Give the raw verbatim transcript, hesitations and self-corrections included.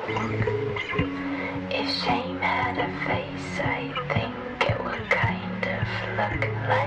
If shame had a face, I think it would kind of look like